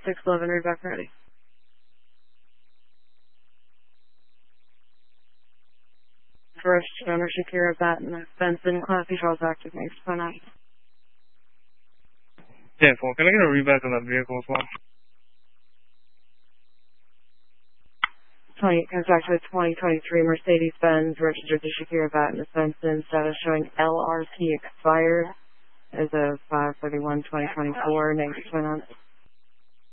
611, read back ready. First owner Shakira Batten, Benson, Class B Charles active, next phone out. 10-4, can I get a read back on that vehicle as well? 28 comes back to a 2023 Mercedes-Benz registered to Shakira Batten, Benson, status showing LRP expired as of 5/31/2024, next phone out.